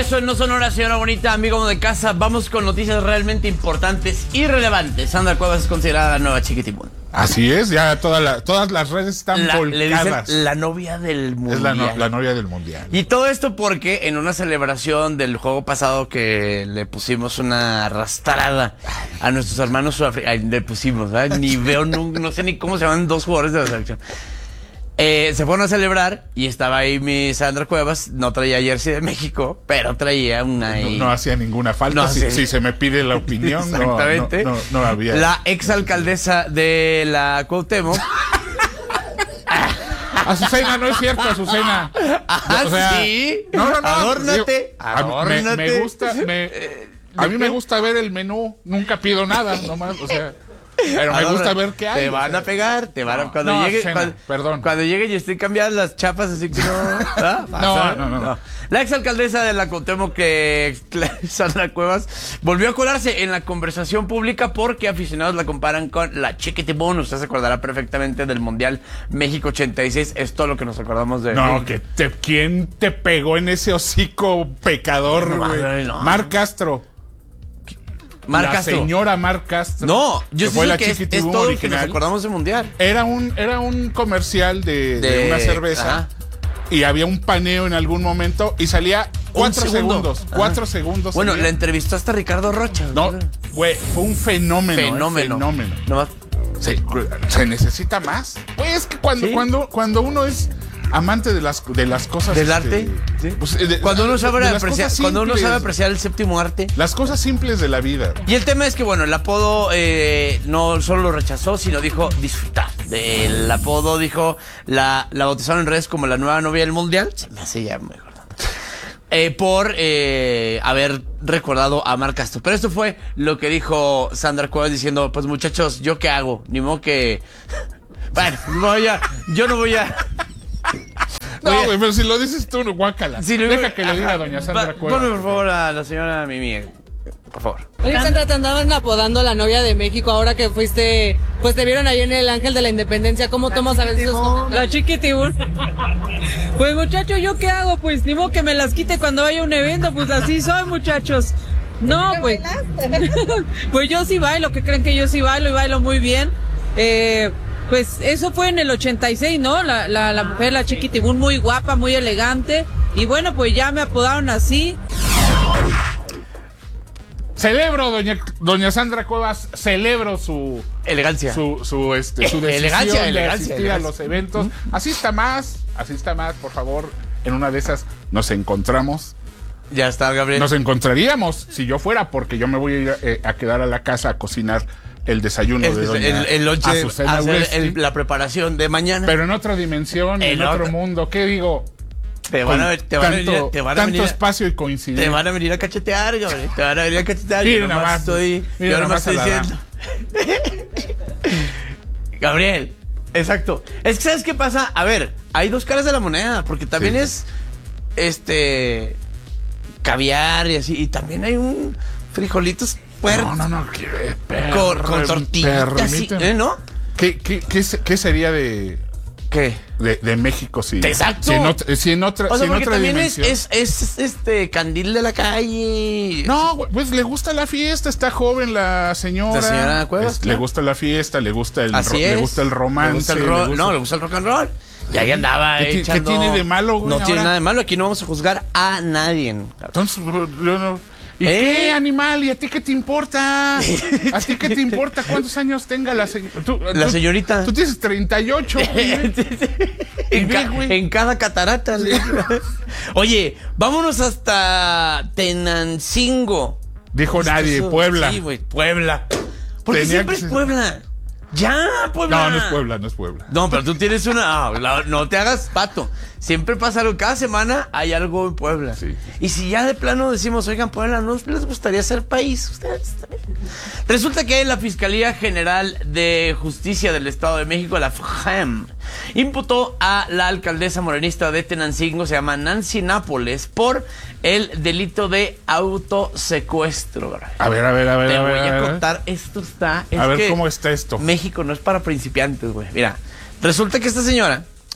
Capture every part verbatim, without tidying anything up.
regreso en No Sonora, señora bonita, amigo de casa. Vamos con noticias realmente importantes y relevantes. Sandra Cuevas es considerada la nueva Chiquitibún. Así es, ya toda la, todas las redes están la, volcadas. Le dicen la novia del mundial. Es la, no, la novia del mundial. Y todo esto porque en una celebración del juego pasado que le pusimos una arrastrada a nuestros hermanos sudafricanos. Le pusimos, ¿verdad? Ni veo, no, no sé ni cómo se llaman dos jugadores de la selección. Eh, se fueron a celebrar y estaba ahí mi Sandra Cuevas. No traía jersey de México, pero traía una. No, no hacía ninguna falta. No, si, sí. si se me pide la opinión, exactamente. No, no, no, no había. La exalcaldesa de la Cuauhtémoc. Azucena, no es cierto, Azucena. Ah, o sea, sí. No, no, no. Adórnate. A mí Adórnate. Me, me gusta, me, a mí me gusta ver el menú. Nunca pido nada, nomás, o sea. Pero me gusta ver qué hay. Te van a pegar, te van a... No, cuando no, llegue, cena, cuando, perdón. Cuando llegue y estén cambiadas las chapas, así que no... ¿ah? no, no, no, no. La exalcaldesa de la Cuauhtémoc, que Sandra Cuevas, volvió a colarse en la conversación pública porque aficionados la comparan con la Chiquitibún. Usted se acordará perfectamente del Mundial México ochenta y seis. Es todo lo que nos acordamos de... No, que te, ¿quién te pegó en ese hocico pecador, güey? No, no. Mar Castro. Mar la Castro. señora Mar Castro. No, yo que fue sé la que es, es todo lo que nos acordamos del Mundial. Era un, era un comercial de, de, De- una cerveza. ajá. Y había un paneo en algún momento y salía cuatro segundo. segundos. Cuatro Ajá. segundos. Bueno, salía. la entrevistó hasta Ricardo Rocha. No, güey, fue un fenómeno. Fenómeno. eh, fenómeno. Nomás- Se, se necesita más. Pues es que cuando, ¿Sí? cuando, cuando uno es amante de las, de las cosas. ¿Del este, arte? Sí. pues, de- Cuando uno sabe de las apreciar, cosas cuando uno simples. sabe apreciar el séptimo arte. Las cosas simples de la vida. Y el tema es que, bueno, el apodo eh, no solo lo rechazó, sino dijo disfrutar. El apodo dijo, la, la bautizaron en redes como la nueva novia del mundial. Se me hace ya mejor. Eh, por eh, haber recordado a Mar Castro. Pero esto fue lo que dijo Sandra Cuevas diciendo, pues muchachos, ¿yo qué hago? Ni modo que... Bueno, voy a, yo no voy a... No, güey, pero si lo dices tú, guácala. Si lo- Deja que lo diga Ajá. doña Sandra Va- Cuevas. Ponme por favor a la señora Mimi, por favor. Oye, Sandra, te andaban apodando la novia de México ahora que fuiste, pues te vieron ahí en el Ángel de la Independencia. ¿Cómo tomas a veces esos comentarios? La Chiquitibún. Pues muchacho, ¿yo qué hago? Pues ni modo que me las quite cuando haya un evento, pues así soy, muchachos. No, pues. Pues yo sí bailo, que creen que yo sí bailo y bailo muy bien. Eh, pues eso fue en el ochenta y seis, ¿no? La, la, la mujer, la Chiquitibún, muy guapa, muy elegante. Y bueno, pues ya me apodaron así. Celebro, doña, doña Sandra Cuevas, celebro su Elegancia. su, su, este, su decisión Elegancia, de elegancia, asistir elegancia. a los eventos. Asista más, asista más, por favor. En una de esas nos encontramos. Ya está, Gabriel. Nos encontraríamos si yo fuera, porque yo me voy a ir eh, a quedar a la casa a cocinar el desayuno Es- de doña el, el lonche, Azucena hacer Urresti, el- la preparación de mañana. pero en otra dimensión, En en, otro otra- mundo. ¿Qué digo? te van a, Con te van a tanto, venir, te van a tanto venir, espacio y coincidencia. te van a venir a cachetear, Gabriel. Te van a venir a cachetear. Mira Yo nomás nomás, estoy, mira yo nomás nomás estoy a la diciendo. Gabriel, exacto. Es que ¿sabes qué pasa? A ver, hay dos caras de la moneda, porque también Sí. es este caviar y así, y también hay un frijolitos puertos No, no, no. que- eh, con, con perm- tortillitas, y- permíteme. ¿eh, ¿no? ¿Qué, qué, qué, se- qué sería de, ¿Qué? de, de México si, Exacto. si en otra, si en otra, O si sea, en porque otra también es, dimensión? es, es este candil de la calle. No, güey, pues le gusta la fiesta, está joven la señora. La señora Cuevas, Es- claro. Le gusta la fiesta, le gusta el, Así ro- es. le gusta el romance. Le gusta el le ro- gusta- No, le gusta el rock and roll. Y ahí andaba ¿Qué ti- echando... qué tiene de malo, güey, No tiene ahora? nada de malo. Aquí no vamos a juzgar a nadie. Entonces, yo no- ¿Y ¿Eh? qué, animal? ¿Y a ti qué te importa? ¿A ti qué te importa cuántos años tenga la señorita? La señorita. Tú tienes treinta y ocho, güey. en, ve, ca- güey. en cada catarata. le- Oye, vámonos hasta Tenancingo. Dijo nadie, Eso- Puebla. Sí, güey, Puebla. Porque Tenía siempre que es ser- Puebla. Ya, Puebla. No, no es Puebla, no es Puebla. No, pero tú tienes una... ah, la- no te hagas pato. Siempre pasa algo. Cada semana hay algo en Puebla. Sí. Y si ya de plano decimos, oigan, Puebla, ¿no les gustaría ser país? Ustedes también. Resulta que la Fiscalía General de Justicia del Estado de México, la F G E M, imputó a la alcaldesa morenista de Tenancingo, se llama Nancy Nápoles, por el delito de autosecuestro. A ver, a ver, a ver. Te a voy ver, a ver. contar, esto está... es A ver que cómo está esto. México no es para principiantes, güey. Mira, resulta que esta señora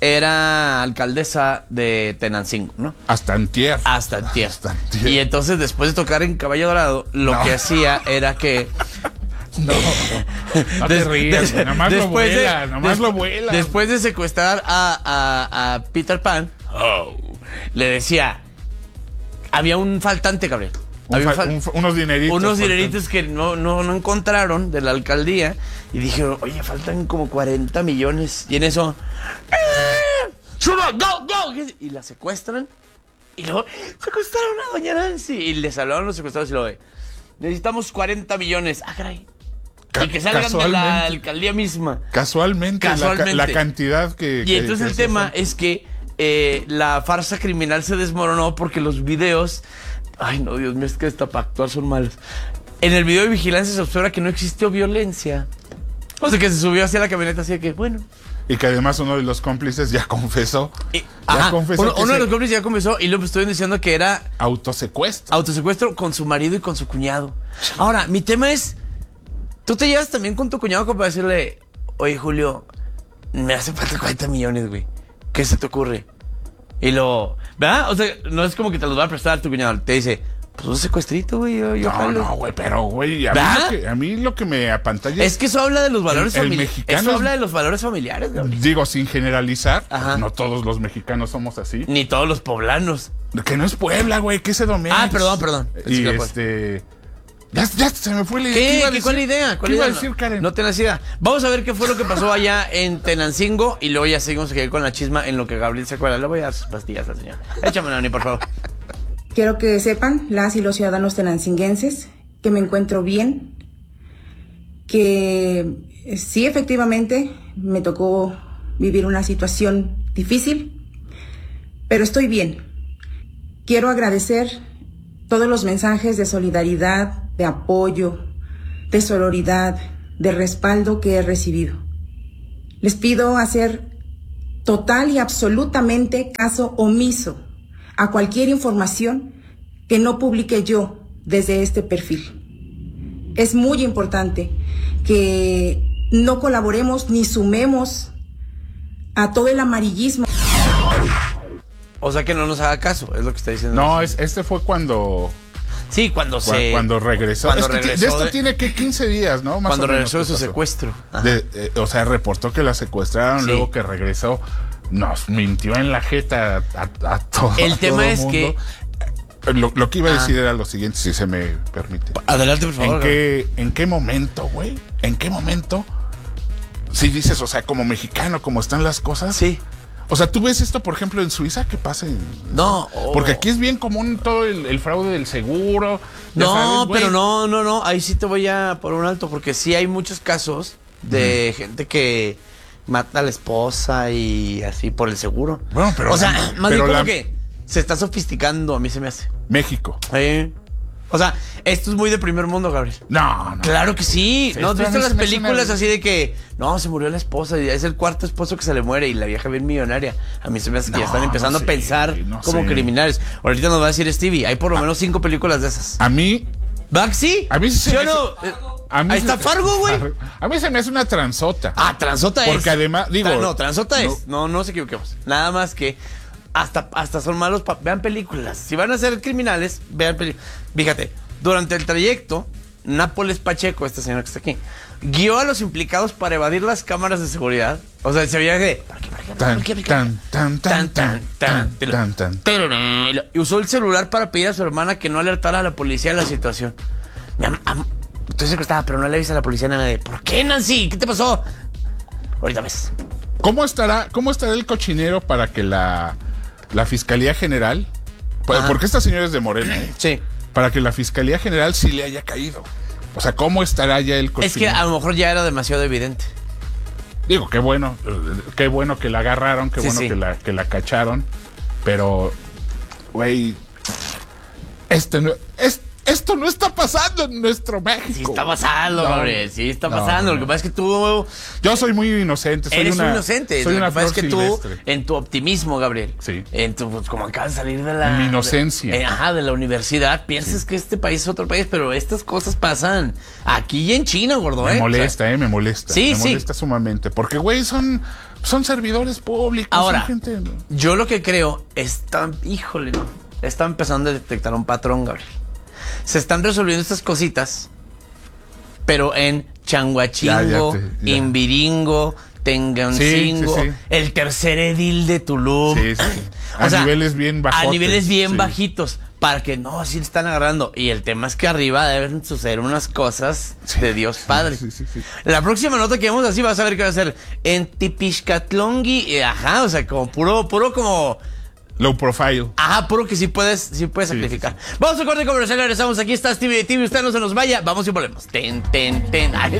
era alcaldesa de Tenancingo, ¿no? Hasta antier. Hasta antier. Hasta antier. Y entonces, después de tocar en Caballo Dorado, lo No. que hacía era que... No, no te Des- rías, des- güey, nomás lo después de- vuela, nomás des- lo vuela. Después de secuestrar a, a, a Peter Pan, oh, le decía, había un faltante, Gabriel. Un Había un fa- fal- un fa- unos dineritos. unos faltan. dineritos que no, no, no encontraron de la alcaldía. Y dije, oye, faltan como cuarenta millones. Y en eso, ¡eh! ¡Suba, go, go! Y la secuestran. Y luego, secuestraron a doña Nancy. Y les hablaron los secuestrados y lo ve. Necesitamos cuarenta millones. Ah, caray. Ca- Y que salgan de la casualmente. alcaldía misma. Casualmente, la ca- Casualmente. La, cantidad que... Y que- entonces que el hacía tema falta. es que eh, la farsa criminal se desmoronó porque los videos... Ay, no, Dios mío, es que hasta para actuar son malos. En el video de vigilancia se observa que no existió violencia. O sea, que se subió hacia la camioneta así de que, bueno... Y que además uno de los cómplices ya confesó. Y- ya ajá, confesó uno, que uno de se los cómplices ya comenzó y luego estoy diciendo que era autosecuestro. autosecuestro con su marido y con su cuñado. Ahora, mi tema es, tú te llevas también con tu cuñado como para decirle, oye, Julio, me hace falta cuarenta millones, güey. ¿Qué se te ocurre? Y lo, ¿verdad? O sea, no es como que te los va a prestar tu cuñado. Te dice, pues un secuestrito, güey. Yo, yo No, jalo". no, güey, pero, güey, a, mí ¿verdad? lo que- a mí lo que me apantalla Es que eso habla de los valores El- el familiares. mexicano Eso es- habla de los valores familiares, Gabriel. digo, sin generalizar, Ajá. no todos los mexicanos somos así. Ni todos los poblanos. Que no es Puebla, güey, que es Edomex. Ah, perdón, perdón. Y Sí, pues. este... Ya, ya se me fue la idea. ¿Qué? iba a ¿Qué- decir? ¿Cuál idea? ¿Cuál ¿Qué iba a idea? decir, No- Karen? No tenés idea. Vamos a ver qué fue lo que pasó allá en Tenancingo y luego ya seguimos aquí con la chisma en lo que Gabriel se acuerda. Le voy a dar sus pastillas al señor. Échame, Nani, por favor. Quiero que sepan, las y los ciudadanos tenancinguenses, que me encuentro bien, que eh, sí, efectivamente, me tocó vivir una situación difícil, pero estoy bien. Quiero agradecer todos los mensajes de solidaridad, de apoyo, de sororidad, de respaldo que he recibido. Les pido hacer total y absolutamente caso omiso a cualquier información que no publique yo desde este perfil. Es muy importante que no colaboremos ni sumemos a todo el amarillismo. O sea que no nos haga caso, es lo que está diciendo. No, es, este fue cuando... Sí, cuando cua- se. Cuando regresó. Cuando Es que ti- regresó de esto de- tiene que quince días, ¿no? Más Cuando o menos regresó de que su pasó. secuestro. Ajá. De- eh, o sea, reportó que la secuestraron, Sí. luego que regresó. Nos mintió en la jeta a, a, a todo. El a tema todo es mundo. que- Eh, Lo, lo que iba a Ah. decir era lo siguiente, si se me permite. Adelante, por favor. ¿En qué, ¿En qué momento, güey? ¿En qué momento? Si dices, o sea, como mexicano, como están las cosas. Sí. O sea, tú ves esto, por ejemplo, en Suiza, ¿qué pasa? En- No. oh. Porque aquí es bien común todo el, el fraude del seguro. ya No, sabes, güey. pero no, no, no. Ahí sí te voy a por un alto, porque sí hay muchos casos de gente que mata a la esposa y así por el seguro. Bueno, pero O sea, la- más bien pero como la- que se está sofisticando, a mí se me hace. México. Eh, O sea, esto es muy de primer mundo, Gabriel. No, no. Claro que sí. Sí, ¿No has esto a visto mí las se me hace películas una- así de que no, se murió la esposa y es el cuarto esposo que se le muere y la vieja bien millonaria? A mí se me hace que ya No, están empezando no a sé, pensar no como sé. criminales. Ahorita nos va a decir Stevie, hay por lo menos cinco películas de esas. A mí. ¿Back sí? A mí sí se ¿Sí me o no? hace- Eh, A mí Ahí se- está Fargo, güey. A mí se me hace una transota. Ah, Transota es. Porque además, digo- Tra- No, Transota no. es. No, no nos equivoquemos. Nada más que hasta, hasta son malos. pa- Vean películas. Si van a ser criminales, vean películas. Fíjate, durante el trayecto, Nápoles Pacheco, este señor que está aquí, guió a los implicados para evadir las cámaras de seguridad. O sea, se veía de. ¿Por qué, por qué, por Tan, qué, por qué? tan, tan, tan, tan, tan, tan, tan. Tararán. Y usó el celular para pedir a su hermana que no alertara a la policía de la situación. Mi am- am- estoy secuestrada, pero no le avisa a la policía nada de. ¿Por qué, Nancy? ¿Qué te pasó? Ahorita ves. ¿Cómo estará, cómo estará el cochinero para que la, la Fiscalía General, por- Ajá. porque esta señora es de Morena, ¿eh? Sí. Para que la Fiscalía General sí le haya caído? O sea, ¿cómo estará ya el cochinero? Es que a lo mejor ya era demasiado evidente. Digo, qué bueno, eh, qué bueno que la agarraron, qué Sí, bueno sí. Que, la, que la cacharon, pero, güey, este no, es, esto no está pasando en nuestro México. Sí está pasando, No. Gabriel. Sí está No, pasando. no, Lo que no. pasa es que tú Yo soy muy inocente, soy eres una, un inocente. Soy Lo una que pasa es flor que tú, silvestre. en tu optimismo, Gabriel, Sí. en tu, pues, como acabas de salir de la... En mi inocencia. de- eh, ajá, de la universidad, piensas que este país es otro país, pero estas cosas pasan aquí y en China, gordo, Me ¿eh? molesta, eh, me molesta. Sí, me sí. molesta sumamente. Porque, güey, son Son servidores públicos. Ahora, son gente... yo lo que creo, está, híjole, no, está empezando a detectar un patrón, Gabriel. Se están resolviendo estas cositas, pero en Changuachingo, Ya, ya te- ya. Imbiringo, Tengancingo, Sí, sí, sí. el tercer edil de Tulum. Sí, sí, sí. A niveles bien bajotes. A niveles bien Sí. bajitos. Para que no, así le están agarrando. Y el tema es que arriba deben suceder unas cosas Sí, de Dios sí, Padre. sí, sí, sí. La próxima nota que vemos así vas a ver que va a ser en Tipixcatlongui. eh, Ajá, o sea, como puro, puro como. Low profile. Ajá, puro que sí puedes, sí puedes Sí, sacrificar. Vamos a corte comercial, regresamos. Aquí está Stevie de T V. Usted no se nos vaya. Vamos y volvemos. Ten, ten, ten. Ay,